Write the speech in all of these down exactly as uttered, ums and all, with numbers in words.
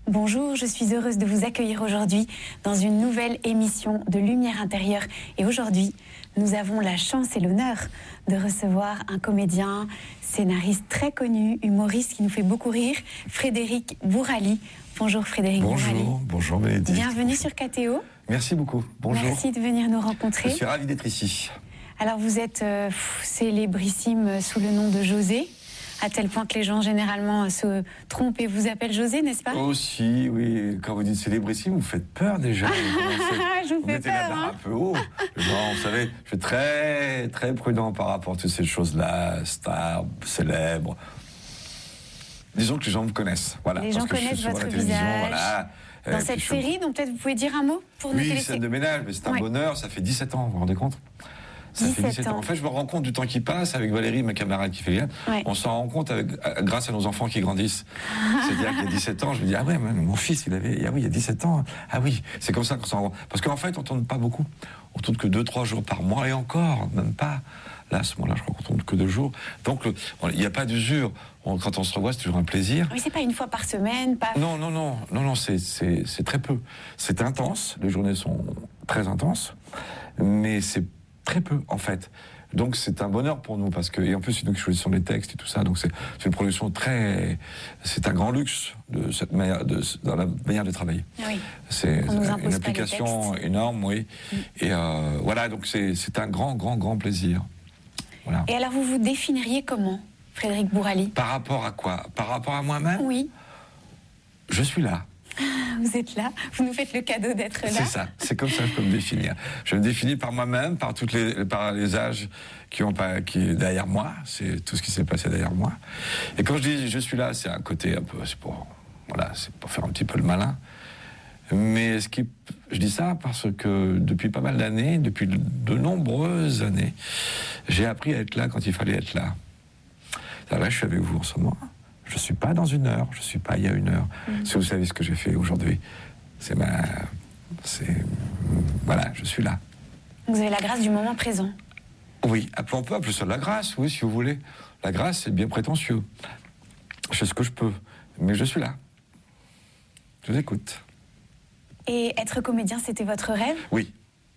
Bonjour, je suis heureuse de vous accueillir aujourd'hui dans une nouvelle émission de Lumière intérieure. Et aujourd'hui, nous avons la chance et l'honneur de recevoir un comédien, scénariste très connu, humoriste qui nous fait beaucoup rire, Frédéric Bourali. Bonjour Frédéric Bourali. Bonjour, bonjour Bénédicte. Bienvenue sur K T O. Merci beaucoup, bonjour. Merci de venir nous rencontrer. Je suis ravi d'être ici. Alors vous êtes euh, célébrissime sous le nom de José, à tel point que les gens généralement se trompent et vous appellent José, n'est-ce pas? Aussi, oui. Quand vous dites célébrissime, vous faites peur déjà. Je vous, vous fais mettez peur. la barre Hein. un peu haut. Genre, vous savez, je suis très, très prudent par rapport à toutes ces choses-là, stars, célèbres. Disons que les gens me connaissent. Voilà, les parce gens que connaissent je suis sur votre la télévision, visage. voilà. Dans Euh, cette je... série, donc peut-être vous pouvez dire un mot pour nos Oui, téléspectateurs. scène de ménage, mais c'est un Ouais. bonheur. Ça fait dix-sept ans, vous vous rendez compte? Ça fait dix-sept ans. En fait, je me rends compte du temps qui passe avec Valérie, ma camarade qui fait bien. Ouais. On s'en rend compte avec, grâce à nos enfants qui grandissent. C'est-à-dire qu'il y a dix-sept ans, je me dis, ah ouais, mon fils, il avait, ah oui, il y a dix-sept ans. Ah oui, c'est comme ça qu'on s'en rend compte. Parce qu'en fait, on tourne pas beaucoup. On tourne que deux, trois jours par mois et encore, même pas. Là, à ce moment-là, je crois qu'on tourne que deux jours. Donc, le, il n'y a pas d'usure. On, quand on se revoit, c'est toujours un plaisir. Oui, c'est pas une fois par semaine, pas. Non, non, non, non, non, c'est, c'est, c'est très peu. C'est intense. Les journées sont très intenses, mais c'est très peu, en fait. Donc c'est un bonheur pour nous parce que, et en plus c'est nous qui choisissons les textes et tout ça, donc c'est, c'est une production très, c'est un grand luxe de cette manière, de, dans la manière de travailler. Oui. C'est On nous une impose pas application les textes. énorme, oui. Mm. Et euh, voilà, donc c'est, c'est un grand, grand, grand plaisir. Voilà. Et alors vous vous définiriez comment, Frédéric Bourali? Par rapport à quoi? Par rapport à moi-même? Oui. Je suis là. Vous êtes là, vous nous faites le cadeau d'être là. C'est ça, c'est comme ça que je peux me définir. Je me définis par moi-même, par toutes les, par les âges qui ont pas, qui est derrière moi. C'est tout ce qui s'est passé derrière moi. Et quand je dis je suis là, c'est un côté un peu, c'est pour, voilà, c'est pour faire un petit peu le malin. Mais ce qui, je dis ça parce que depuis pas mal d'années, depuis de nombreuses années, j'ai appris à être là quand il fallait être là. Alors là, je suis avec vous en ce moment. Je ne suis pas dans une heure, je ne suis pas il y a une heure. Mmh. Si vous savez ce que j'ai fait aujourd'hui, c'est ma... C'est... Voilà, je suis là. Vous avez la grâce du moment présent. Oui, on peut appeler ça de la grâce, oui, si vous voulez. La grâce, c'est bien prétentieux. Je fais ce que je peux, mais je suis là. Je vous écoute. Et être comédien, c'était votre rêve? Oui.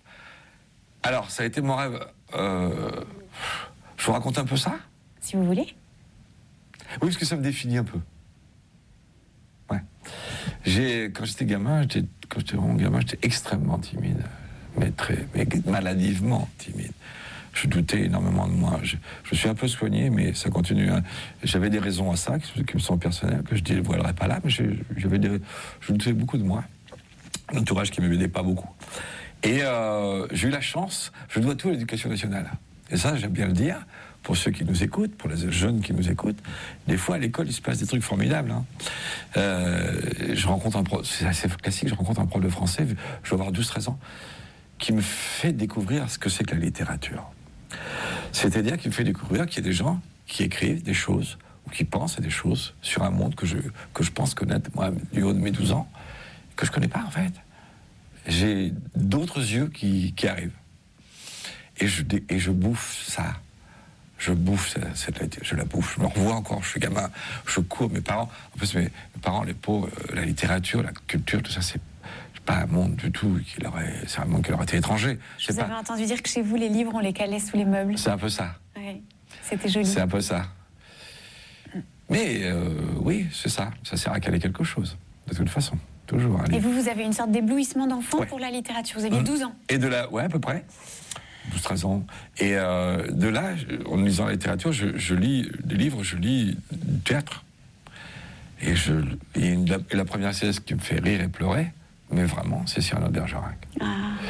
Alors, ça a été mon rêve. Euh... Je vous raconte un peu ça? Si vous voulez. Oui, parce que ça me définit un peu. Ouais. J'ai, quand j'étais gamin, j'étais, quand j'étais vraiment gamin, j'étais extrêmement timide, mais très, mais maladivement timide. Je doutais énormément de moi. Je, je suis un peu soigné, mais ça continue. Hein. J'avais des raisons à ça, qui, qui me sont personnelles, que je ne dévoilerai pas là, mais j'avais des, je doutais beaucoup de moi. L'entourage qui ne m'aidait pas beaucoup. Et euh, j'ai eu la chance, je dois tout à l'éducation nationale. Et ça, j'aime bien le dire, pour ceux qui nous écoutent, pour les jeunes qui nous écoutent. Des fois, à l'école, il se passe des trucs formidables. Hein. Euh, je rencontre un prof, c'est assez classique, je rencontre un prof de français, je dois avoir douze treize ans, qui me fait découvrir ce que c'est que la littérature. C'est-à-dire qu'il me fait découvrir qu'il y a des gens qui écrivent des choses, ou qui pensent à des choses sur un monde que je, que je pense connaître, moi, du haut de mes douze ans, que je connais pas, en fait. J'ai d'autres yeux qui, qui arrivent. Et je, et je bouffe ça. Je bouffe cette, je la bouffe. Je me revois encore. Je suis gamin. Je cours. Mes parents, en plus, mes, mes parents, les pauvres, euh, la littérature, la culture, tout ça, c'est pas un monde du tout qui leur est, c'est un monde qui leur était étranger. Je vous avais entendu dire que chez vous, les livres, on les calait sous les meubles. C'est un peu ça. Oui. C'était joli. C'est un peu ça. Mais euh, oui, c'est ça. Ça sert à caler quelque chose. De toute façon. Toujours. Et vous, vous avez une sorte d'éblouissement d'enfant ouais. pour la littérature. Vous aviez mmh. douze ans. Et de là, ouais, à peu près. douze treize ans. Et euh, de là, en lisant la littérature, je, je lis des livres, je lis du théâtre. Et, je, et, la, et la première pièce qui me fait rire et pleurer, mais vraiment, c'est Cyrano de Bergerac. Ah.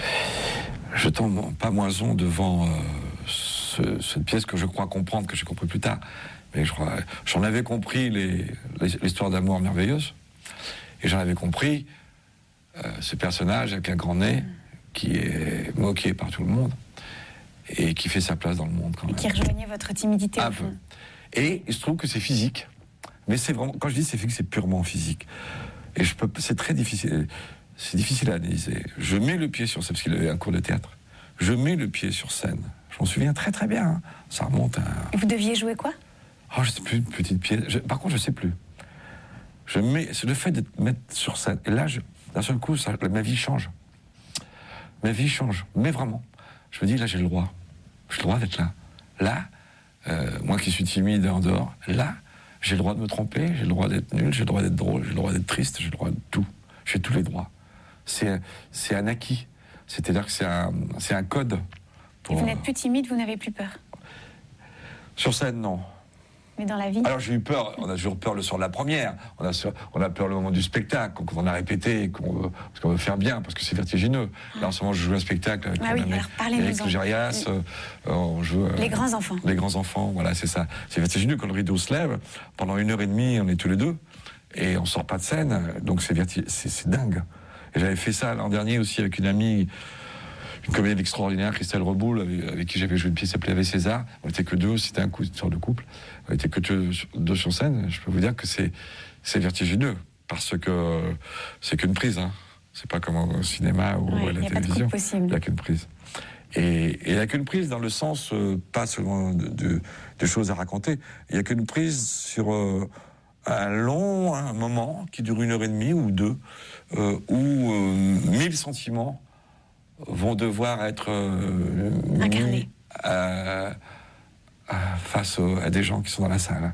Je tombe pas moison devant euh, ce, cette pièce que je crois comprendre, que j'ai compris plus tard. Mais je crois, j'en avais compris les, les, l'histoire d'amour merveilleuse. Et j'en avais compris euh, ce personnage avec un grand nez qui est moqué par tout le monde et qui fait sa place dans le monde quand même. Et qui rejoignait votre timidité un au fond. Peu. Et il se trouve que c'est physique, mais c'est vraiment, quand je dis c'est physique, c'est purement physique. Et je peux, c'est très difficile, c'est difficile à analyser. Je mets le pied sur scène, parce qu'il avait un cours de théâtre. Je mets le pied sur scène. Je m'en souviens très très bien. Hein. Ça remonte à. Et vous deviez jouer quoi? Oh, je sais plus, une petite pièce. Je, par contre, je sais plus. je mets, c'est le fait d'être mettre sur scène. Et là, je, d'un seul coup, ça, ma vie change. Ma vie change, mais vraiment. Je me dis, là, j'ai le droit. J'ai le droit d'être là. Là, euh, moi qui suis timide en dehors, là, j'ai le droit de me tromper, j'ai le droit d'être nul, j'ai le droit d'être drôle, j'ai le droit d'être triste, j'ai le droit de tout. J'ai tous les droits. C'est, c'est un acquis. C'est-à-dire que c'est un, c'est un code. Pour... Et vous n'êtes plus timide, vous n'avez plus peur? Sur scène, non. Mais dans la vie? Alors j'ai eu peur, on a toujours peur le soir de la première, on a, on a peur le moment du spectacle, quand on a répété, qu'on veut, parce qu'on veut faire bien, parce que c'est vertigineux. Là en ce moment je joue un spectacle avec ah oui, Eric Logérias, euh, on joue... Euh, les grands enfants. Les grands enfants, voilà, c'est ça. C'est vertigineux quand le rideau se lève, pendant une heure et demie on est tous les deux, et on sort pas de scène, donc c'est, verti... c'est, c'est dingue. Et j'avais fait ça l'an dernier aussi avec une amie, une comédienne extraordinaire, Christelle Reboul, avec, avec qui j'avais joué une pièce appelée Ave César. On était que deux, c'était un coup de sorte de couple. On était que deux sur scène. Je peux vous dire que c'est, c'est vertigineux, parce que c'est qu'une prise. Hein. C'est pas comme au cinéma ou ouais, à la télévision. Il n'y a qu'une prise. Et il n'y a qu'une prise dans le sens, euh, pas seulement de, de, de choses à raconter, il n'y a qu'une prise sur euh, un long un moment qui dure une heure et demie ou deux, euh, où euh, mille sentiments vont devoir être euh, incarnés à, à, face au, à des gens qui sont dans la salle.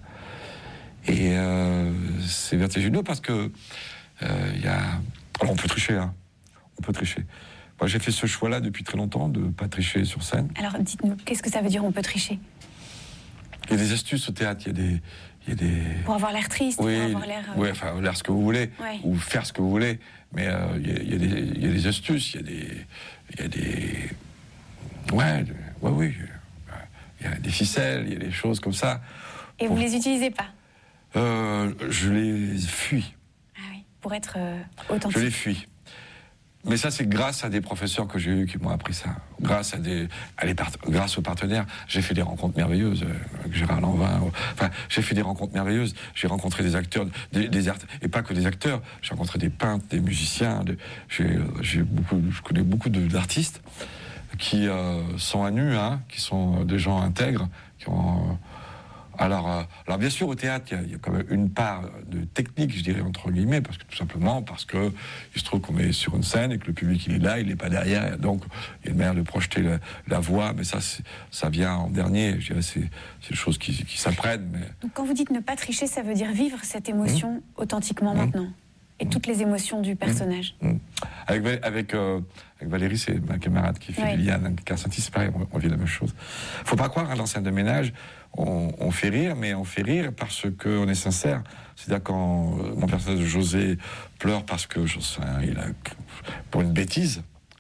Et euh, c'est vertigineux parce que euh, y a... Alors on peut tricher, hein. On peut tricher. Moi j'ai fait ce choix-là depuis très longtemps, de ne pas tricher sur scène. Alors dites-nous, qu'est-ce que ça veut dire on peut tricher? Il y a des astuces au théâtre, il y a des... Il y a des... Pour avoir l'air triste, oui, pour avoir l'air... Oui, enfin, l'air ce que vous voulez, ouais. ou faire ce que vous voulez. Mais euh, il, y a, il, y a des, il y a des astuces, il y a des... Il y a des... Ouais, ouais, oui. Il y a des ficelles, il y a des choses comme ça. Et pour... vous les utilisez pas? euh, Je les fuis. Ah oui, pour être euh, authentique. Je les fuis. Mais ça, c'est grâce à des professeurs que j'ai eus qui m'ont appris ça. Grâce à des, à les part... grâce aux partenaires, j'ai fait des rencontres merveilleuses euh, avec Gérard Lanvin. Euh, enfin, j'ai fait des rencontres merveilleuses. J'ai rencontré des acteurs, des, des art... et pas que des acteurs. J'ai rencontré des peintres, des musiciens. De... J'ai, j'ai beaucoup, je connais beaucoup de, d'artistes qui euh, sont à nu, hein, qui sont des gens intègres, qui ont. Euh... Alors, euh, alors bien sûr, au théâtre, il y, y a quand même une part de technique, je dirais, entre guillemets, parce que tout simplement parce que il se trouve qu'on est sur une scène et que le public, il est là, il n'est pas derrière, donc il y a une manière de projeter la, la voix, mais ça, ça vient en dernier, je dirais, c'est, c'est des choses qui, qui s'apprennent. Mais... Donc quand vous dites ne pas tricher, ça veut dire vivre cette émotion mmh. authentiquement mmh. maintenant, et mmh. toutes les émotions du personnage. Mmh. Mmh. Avec, avec, euh, avec Valérie, c'est ma camarade qui fait ouais. Liliane Carcenti, c'est pareil, on, on vit la même chose. Faut pas croire, à l'ancienne de ménage, On, on fait rire, mais on fait rire parce qu'on est sincère. C'est-à-dire quand euh, mon personnage de José pleure parce que je sais, il a pour une bêtise,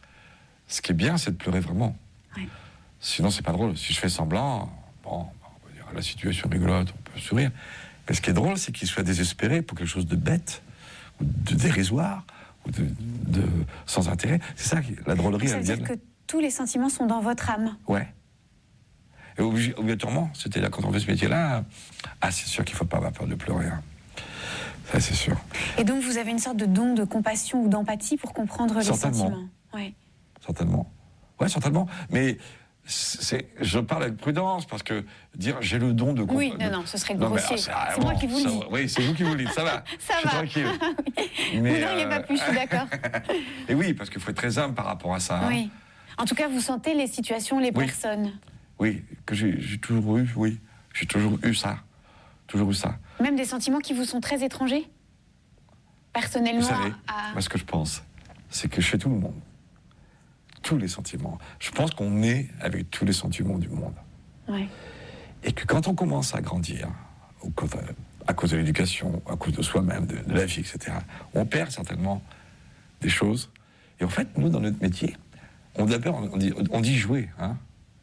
ce qui est bien, c'est de pleurer vraiment. Ouais. Sinon, c'est pas drôle. Si je fais semblant, bon, on va dire, la situation est rigolote, on peut sourire. Mais ce qui est drôle, c'est qu'il soit désespéré pour quelque chose de bête, ou de dérisoire, ou de, de sans intérêt. C'est ça, la drôlerie. Ça veut dire que tous les sentiments sont dans votre âme. Ouais. Et obligatoirement, c'est-à-dire quand on fait ce métier-là, ah, c'est sûr qu'il ne faut pas avoir peur de pleurer. Hein. Ça, c'est sûr. Et donc, vous avez une sorte de don de compassion ou d'empathie pour comprendre les sentiments. Ouais. Certainement. Oui, certainement. Mais c'est, je parle avec prudence, parce que dire j'ai le don de compassion... Oui, non, non, ce serait grossier. C'est, c'est moi qui vous le dis. Oui, c'est vous qui vous le dites, ça va. Ça je suis va. tranquille. Oui. Mais, vous n'auriez euh... pas pu, je suis d'accord. Et oui, parce qu'il faut être très humble par rapport à ça. Oui. Hein. En tout cas, vous sentez les situations, les oui. personnes. Oui, que j'ai, j'ai toujours eu, oui. J'ai toujours eu ça. Toujours eu ça. Même des sentiments qui vous sont très étrangers? Personnellement, vous savez, à... moi, ce que je pense, c'est que chez tout le monde, tous les sentiments, je pense qu'on est avec tous les sentiments du monde. Ouais. Et que quand on commence à grandir, ou quand, à cause de l'éducation, à cause de soi-même, de, de la vie, et cetera, on perd certainement des choses. Et en fait, nous, dans notre métier, on, d'abord, on, dit, on dit jouer, hein.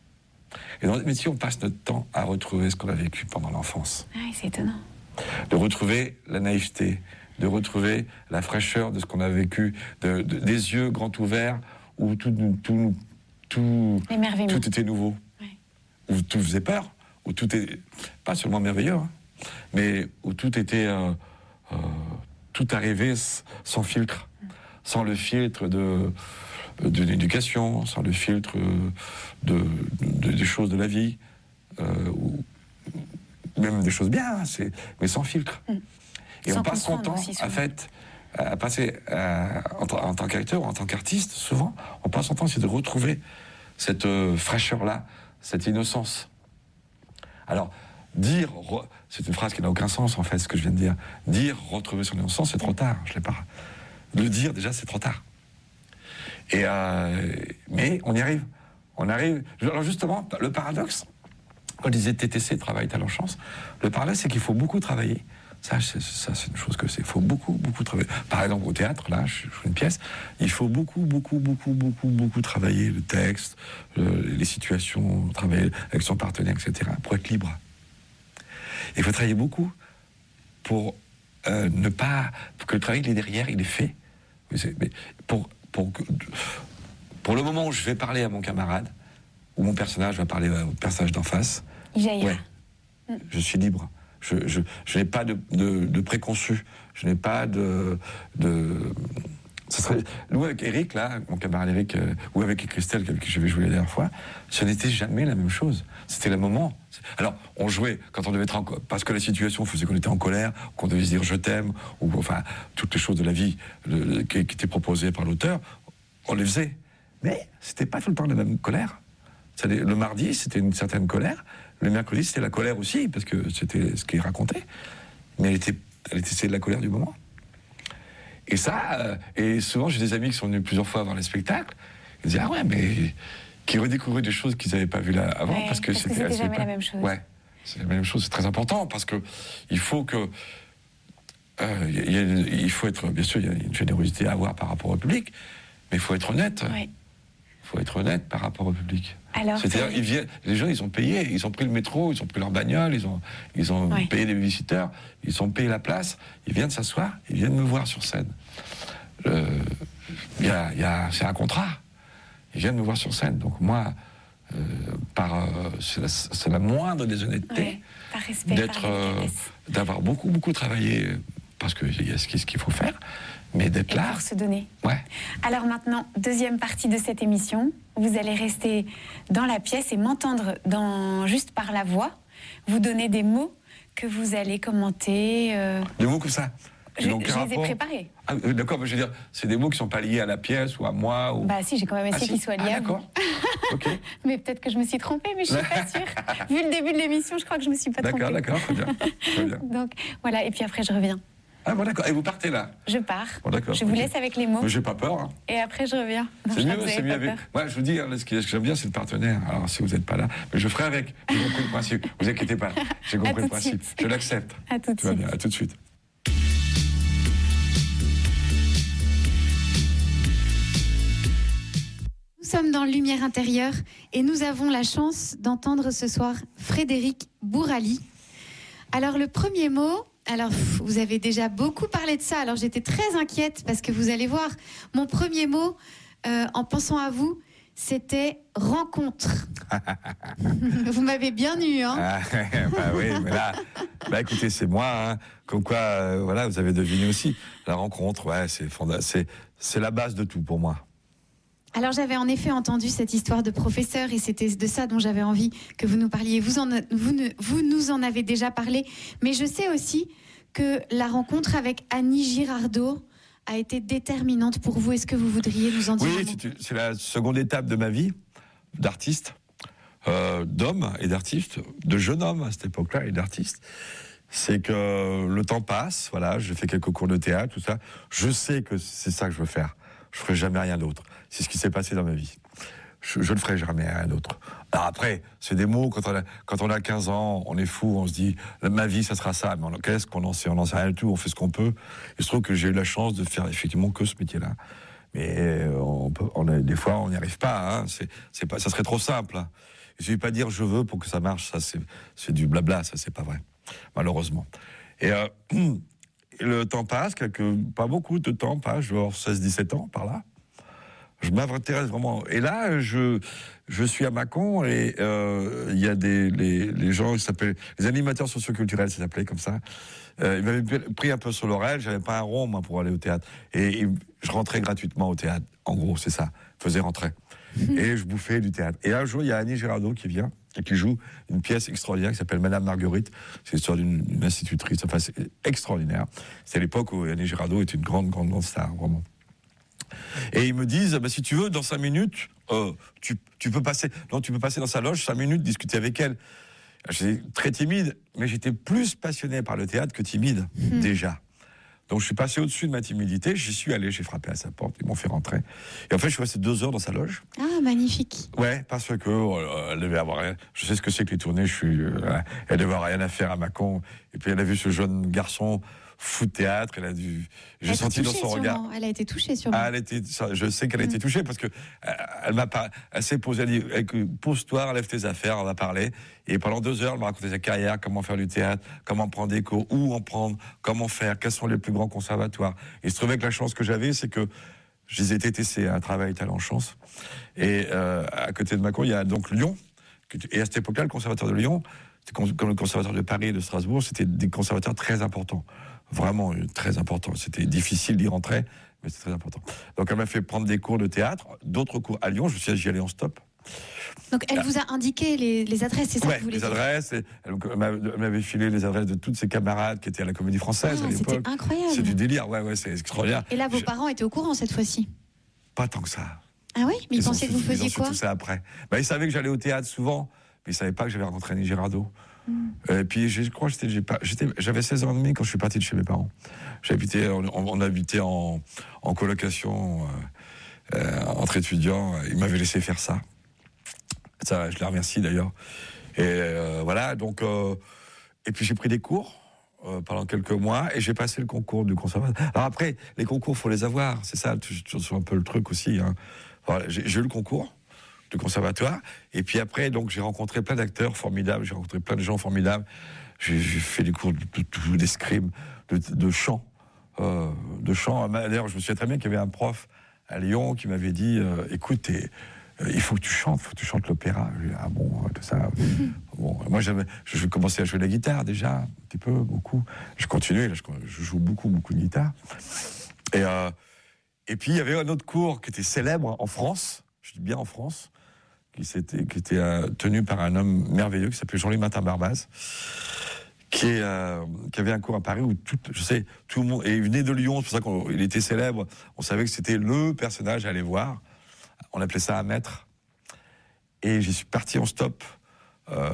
Et dans notre métier, on passe notre temps à retrouver ce qu'on a vécu pendant l'enfance. Ah, c'est étonnant. De retrouver la naïveté, de retrouver la fraîcheur de ce qu'on a vécu, de, de, des yeux grands ouverts, où tout, tout, tout, tout était nouveau. Ouais. Où tout faisait peur, où tout était, pas seulement merveilleux, hein, mais où tout était, euh, euh, tout arrivait sans filtre, mm. sans le filtre de... de l'éducation, sans le filtre de, de, des choses de la vie, euh, ou même des choses bien, c'est, mais sans filtre. Mm. Et Sans on passe son temps, aussi, en souvent. fait, à passer, euh, en, t- en tant qu'acteur ou en tant qu'artiste, souvent, on passe son temps, c'est de retrouver cette euh, fraîcheur-là, cette innocence. Alors, dire, re- c'est une phrase qui n'a aucun sens, en fait, ce que je viens de dire. Dire, retrouver son innocence, c'est trop tard, je l'ai pas. Le dire, déjà, c'est trop tard. Et euh, mais on y arrive. On arrive. Alors justement, le paradoxe, quand je disais T T C, travail, talent, chance, le paradoxe, c'est qu'il faut beaucoup travailler. Ça, c'est, ça, c'est une chose que c'est. Il faut beaucoup, beaucoup travailler. Par exemple, au théâtre, là, je joue une pièce, il faut beaucoup, beaucoup, beaucoup, beaucoup, beaucoup travailler le texte, le- les situations, travailler avec son partenaire, et cetera, pour être libre. Il faut travailler beaucoup pour euh, ne pas... Pour que le travail, il est derrière, il est fait. Mais pour, pour, que- pour le moment où je vais parler à mon camarade, où mon personnage va parler au personnage d'en face, Il jaillira. ouais, je suis libre. Je, je, je n'ai pas de, de, de préconçu. Je n'ai pas de... de ça serait, nous, avec Eric, là, mon camarade Eric, euh, ou avec Christelle, avec qui j'avais joué la dernière fois, ce n'était jamais la même chose. C'était le moment. Alors, on jouait quand on devait être en... Parce que la situation faisait qu'on était en colère, qu'on devait se dire « je t'aime », ou enfin, toutes les choses de la vie le, le, qui, qui étaient proposées par l'auteur, on les faisait. Mais c'était pas tout le temps la même colère. C'est-à-dire, le mardi, c'était une certaine colère. Le mercredi, c'était la colère aussi, parce que c'était ce qu'il racontait. Mais elle était, elle était c'est de la colère du moment. Et ça, euh, et souvent j'ai des amis qui sont venus plusieurs fois voir les spectacles, ils disaient ah ouais, mais qui redécouvraient des choses qu'ils n'avaient pas vues là avant, Ouais, parce que parce que c'était, c'était jamais pas... la même chose. Ouais, c'est la même chose, c'est très important parce que il faut que euh, y a, y a, il faut être, bien sûr, il y a une générosité à avoir par rapport au public, mais il faut être honnête. Ouais. Il faut être honnête par rapport au public. Alors, c'est-à-dire, c'est- ils viennent, les gens, ils ont payé, ils ont pris le métro, ils ont pris leur bagnole, ils ont, ils ont Ouais. payé des visiteurs, ils ont payé la place, ils viennent s'asseoir, ils viennent me voir sur scène. Euh, y a, y a, c'est un contrat. Ils viennent me voir sur scène. Donc moi, euh, par, euh, c'est, la, c'est la moindre des honnêtetés Ouais, par respect, d'être, par euh, délicatesse. d'avoir beaucoup, beaucoup travaillé, parce qu'il y a ce qu'il ce qu'il faut faire, mais d'être Et là. pour se donner. Ouais. Alors maintenant, deuxième partie de cette émission. Vous allez rester dans la pièce et m'entendre dans, juste par la voix, vous donner des mots que vous allez commenter. euh, Des mots comme ça. Je, Ils n'ont je aucun les ai rapport. préparés. Ah, euh, d'accord, mais je veux dire, c'est des mots qui ne sont pas liés à la pièce ou à moi. Ou... Bah si, j'ai quand même Ah, essayé si. qu'ils soient liés Ah, à vous. d'accord. Ok. Mais peut-être que je me suis trompée, mais je suis pas sûre. Vu le début de l'émission, je crois que je me suis pas D'accord, trompée. d'accord, très bien. Très bien. Donc voilà, et puis après je reviens. Ah bon, d'accord. Et vous partez là. Je pars. Bon, d'accord, je vous ok. laisse avec les mots Mais j'ai pas peur. Hein. et après je reviens. Non, C'est je crois mieux, que vous c'est avez mieux pas avec. peur. Moi, je vous dis, hein, ce que ce que j'aime bien, c'est le partenaire. Alors, si vous n'êtes pas là, mais je ferai avec. J'ai compris le principe. Vous inquiétez pas. J'ai À compris tout le de principe. suite. Je l'accepte. À tout de Tu vas suite. bien. À tout de suite. Nous sommes dans Lumière intérieure et nous avons la chance d'entendre ce soir Frédéric Bourali. Alors le premier mot, alors pff, vous avez déjà beaucoup parlé de ça, alors j'étais très inquiète parce que vous allez voir, mon premier mot euh, en pensant à vous, c'était rencontre. Vous m'avez bien eu, hein. Ah, bah oui, mais là, bah écoutez, c'est moi, hein, comme quoi, euh, voilà, vous avez deviné aussi. La rencontre, ouais, c'est fonda- c'est, c'est la base de tout pour moi. Alors j'avais en effet entendu cette histoire de professeur et c'était de ça dont j'avais envie que vous nous parliez. Vous, en, vous, ne, vous nous en avez déjà parlé, mais je sais aussi que la rencontre avec Annie Girardot a été déterminante pour vous. Est-ce que vous voudriez nous en dire Oui, un mot ? c'est, c'est la seconde étape de ma vie d'artiste, euh, d'homme et d'artiste, de jeune homme à cette époque-là et d'artiste. C'est que le temps passe, voilà, j'ai fait quelques cours de théâtre, tout ça. Je sais que c'est ça que je veux faire. Je ferai jamais rien d'autre. C'est ce qui s'est passé dans ma vie. Je, je ne ferai jamais rien d'autre. Alors après, c'est des mots, quand on, a, quand on a quinze ans, on est fou, on se dit, ma vie, ça sera ça. Mais on, qu'est-ce qu'on en sait? On n'en sait rien du tout, on fait ce qu'on peut. Il se trouve que j'ai eu la chance de faire effectivement que ce métier-là. Mais on peut, on a, des fois, on n'y arrive pas, hein. C'est, c'est pas. Ça serait trop simple. Hein. Il suffit pas de dire je veux pour que ça marche. Ça, c'est, c'est du blabla, ça, c'est pas vrai. Malheureusement. Et euh, le temps passe, quelques, pas beaucoup de temps passe, genre seize dix-sept ans, par là. Je m'intéresse vraiment. Et là, je, je suis à Mâcon et il euh, y a des les, les gens qui s'appellent les animateurs socioculturels, ça s'appelait comme ça. Euh, ils m'avaient pris un peu sur l'oreille. J'avais pas un rond moi pour aller au théâtre. Et, et je rentrais gratuitement au théâtre. En gros, c'est ça. Je faisais rentrer. Et je bouffais du théâtre. Et un jour, il y a Annie Girardot qui vient et qui joue une pièce extraordinaire qui s'appelle Madame Marguerite. C'est l'histoire d'une, d'une institutrice. Enfin, c'est extraordinaire. C'est à l'époque où Annie Girardot était une grande, grande, grande star, vraiment. Et ils me disent, bah, si tu veux, dans cinq minutes, euh, tu, tu peux passer, non, tu peux passer dans sa loge cinq minutes, discuter avec elle. J'étais très timide, mais j'étais plus passionné par le théâtre que timide, mmh. déjà. Donc je suis passé au-dessus de ma timidité, j'y suis allé, j'ai frappé à sa porte, ils m'ont fait rentrer. Et en fait, je suis resté deux heures dans sa loge. Ah, magnifique. Ouais, parce que euh, elle devait avoir rien. Je sais ce que c'est que les tournées. Je suis, euh, elle devait avoir rien à faire à Mâcon. Et puis elle a vu ce jeune garçon fou de théâtre. Elle a dû. J'ai senti dans son regard. Sûrement. Elle a été touchée sûrement. Ah, elle était. Je sais qu'elle a mmh. été touchée parce que elle m'a pas. Elle s'est posée. Elle dit, pose-toi, relève tes affaires. On va parler. Et pendant deux heures, elle m'a raconté sa carrière, comment faire du théâtre, comment prendre des cours, où en prendre, comment faire, quels sont les plus grands conservatoires. Et il se trouvait que la chance que j'avais, c'est que je les ai T T C, un travail talent chance. Et euh, à côté de Mâcon, il y a donc Lyon. Et à cette époque-là, le conservatoire de Lyon, comme le conservatoire de Paris et de Strasbourg, c'était des conservatoires très importants. Vraiment très importants. C'était difficile d'y rentrer, mais c'était très important. Donc elle m'a fait prendre des cours de théâtre, d'autres cours à Lyon. Je suis j'y allais en stop. Donc elle vous a indiqué les, les adresses, c'est ça ouais, que vous voulez les dire? adresses. Et elle m'avait filé les adresses de toutes ses camarades qui étaient à la Comédie Française ah, à l'époque. C'était incroyable. C'est du délire, ouais, ouais, c'est extraordinaire. Et là, vos Je... parents étaient au courant cette fois-ci? Pas tant que ça. Ah oui, mais ils, ils pensaient su, que vous faisiez ils quoi? Tout ça après. Bah, ils savaient que j'allais au théâtre souvent, mais ils savaient pas que j'avais rencontré Annie Girardot. Mm. Et puis je crois que j'étais, j'étais, j'avais seize ans et demi quand je suis parti de chez mes parents. J'habitais, on, on habitait en, en colocation euh, euh, entre étudiants. Ils m'avaient laissé faire ça. Ça, je les remercie d'ailleurs. Et euh, voilà, donc euh, et puis j'ai pris des cours euh, pendant quelques mois et j'ai passé le concours du conservatoire. Alors après, les concours, faut les avoir. C'est ça, c'est un peu le truc aussi. Hein. Voilà, j'ai, j'ai eu le concours du conservatoire. Et puis après, donc, j'ai rencontré plein d'acteurs formidables, j'ai rencontré plein de gens formidables. J'ai, j'ai fait des cours de, de, de, d'escrime, de, de chant. Euh, de chant. D'ailleurs, je me souviens très bien qu'il y avait un prof à Lyon qui m'avait dit euh, écoute, euh, il faut que tu chantes, il faut que tu chantes l'opéra. J'ai dit, ah bon, tout ça. Bon, moi, j'avais, je commençais à jouer de la guitare déjà, un petit peu, beaucoup. Je continuais, là, je, je joue beaucoup, beaucoup de guitare. Et, euh, et puis, il y avait un autre cours qui était célèbre en France, je dis bien en France, qui, s'était, qui était euh, tenu par un homme merveilleux qui s'appelait Jean-Louis Martin-Barbaz, qui, est, euh, qui avait un cours à Paris où tout, je sais, tout le monde, et il venait de Lyon, c'est pour ça qu'il était célèbre, on savait que c'était le personnage à aller voir, on appelait ça un maître, et j'y suis parti en stop euh,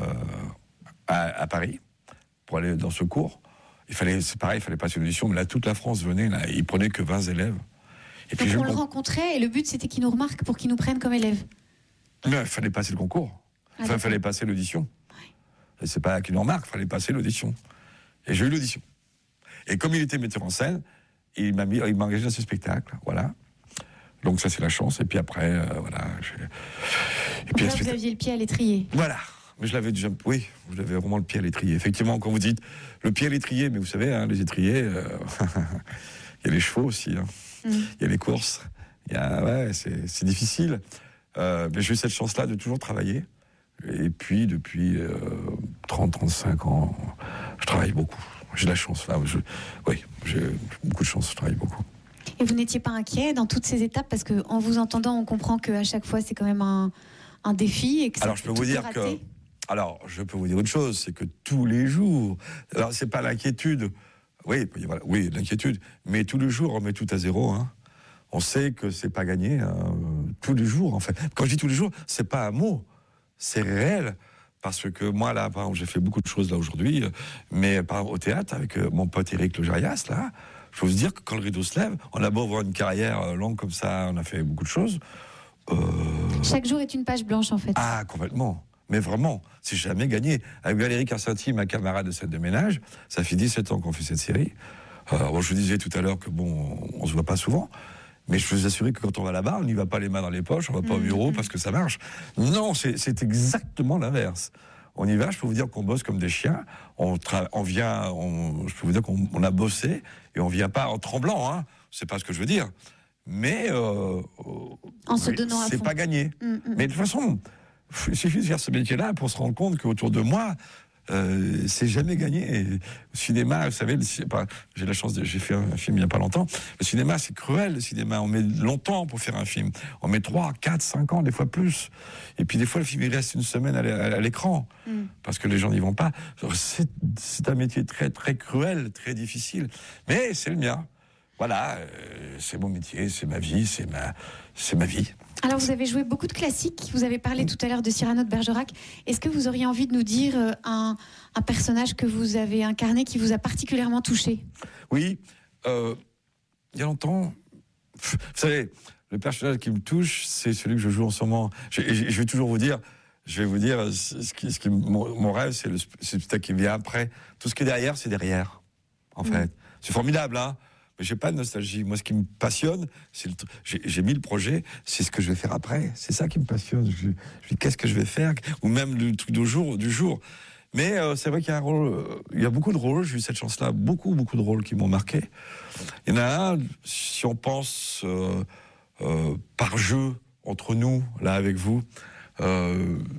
à, à Paris pour aller dans ce cours. Il fallait, c'est pareil, il fallait passer l'audition, mais là toute la France venait, là, il prenait que vingt élèves. Et puis donc on le rencontrait et le but c'était qu'il nous remarque pour qu'il nous prenne comme élève. Mais il fallait passer le concours. Ah, enfin, il fallait passer l'audition. Ouais. Et c'est pas qu'il nous remarque, il fallait passer l'audition. Et j'ai eu l'audition. Et comme il était metteur en scène, il m'a mis, il m'a engagé dans ce spectacle, voilà. Donc ça c'est la chance. Et puis après, euh, voilà. J'ai... Et puis là, vous aviez le pied à l'étrier. Voilà. Mais je l'avais déjà, oui, je l'avais vraiment le pied à l'étrier. Effectivement, quand vous dites le pied à l'étrier, mais vous savez, hein, les étriers, euh, il y a les chevaux aussi, hein. Mm. Il y a les courses. Il y a, ouais, c'est, c'est difficile. Euh, mais j'ai eu cette chance-là de toujours travailler. Et puis, depuis euh, trente à trente-cinq ans, je travaille beaucoup. J'ai de la chance, là. Je, oui, j'ai beaucoup de chance, je travaille beaucoup. Et vous n'étiez pas inquiet dans toutes ces étapes? Parce qu'en vous entendant, on comprend qu'à chaque fois, c'est quand même un, un défi. Et que alors, je peux vous dire que... Alors, je peux vous dire une chose, c'est que tous les jours... Alors, c'est pas l'inquiétude. Oui, voilà, oui, l'inquiétude. Mais tous les jours, on met tout à zéro, hein. On sait que c'est pas gagné, hein, tous les jours, en fait. Quand je dis tous les jours, c'est pas un mot, c'est réel. Parce que moi, là, par exemple, j'ai fait beaucoup de choses là aujourd'hui, mais par exemple, au théâtre, avec mon pote Éric Logérias, là, je peux vous dire que quand le rideau se lève, on a beau avoir une carrière longue comme ça, on a fait beaucoup de choses. Euh... Chaque jour est une page blanche, en fait. Ah, complètement. Mais vraiment, c'est jamais gagné. Avec Valérie Carcenti, ma camarade de scène de ménage, ça fait dix-sept ans qu'on fait cette série. Euh, bon, je vous disais tout à l'heure que bon, on se voit pas souvent. Mais je peux vous assurer que quand on va là-bas, on n'y va pas les mains dans les poches, on va pas au bureau parce que ça marche. Non, c'est, c'est exactement l'inverse. On y va, je peux vous dire qu'on bosse comme des chiens. On, tra- on vient, on, je peux vous dire qu'on on a bossé et on vient pas en tremblant. Hein. C'est pas ce que je veux dire. Mais euh, en se donnant à fond. C'est pas gagné. Mm-hmm. Mais de toute façon, il suffit de faire ce métier-là pour se rendre compte qu'autour de moi, euh, c'est jamais gagné. Le cinéma, vous savez, le, j'ai la chance de, j'ai fait un film il y a pas longtemps. Le cinéma, c'est cruel. Le cinéma, on met longtemps pour faire un film. On met trois, quatre, cinq ans, des fois plus. Et puis des fois, le film il reste une semaine à l'écran mm. parce que les gens n'y vont pas. C'est, c'est un métier très, très cruel, très difficile. Mais c'est le mien. Voilà, euh, c'est mon métier, c'est ma vie, c'est ma, c'est ma vie. Alors, vous avez joué beaucoup de classiques. Vous avez parlé tout à l'heure de Cyrano de Bergerac. Est-ce que vous auriez envie de nous dire euh, un, un personnage que vous avez incarné qui vous a particulièrement touché ? Oui, euh, il y a longtemps, vous savez, le personnage qui me touche, c'est celui que je joue en ce moment. Je, je, je vais toujours vous dire, je vais vous dire, ce qui, ce qui, mon, mon rêve, c'est le, c'est le spectacle qui vient après. Tout ce qui est derrière, c'est derrière, en mmh. fait. C'est formidable, hein. Mais j'ai pas de nostalgie. Moi, ce qui me passionne, c'est le t- j'ai, j'ai mis le projet, c'est ce que je vais faire après. C'est ça qui me passionne. Je, je dis qu'est-ce que je vais faire, ou même le truc du jour, du jour. Mais euh, c'est vrai qu'il y a un rôle, euh, il y a beaucoup de rôles. J'ai eu cette chance-là, beaucoup, beaucoup de rôles qui m'ont marqué. Il y en a un, si on pense euh, euh, par jeu entre nous, là avec vous. Euh,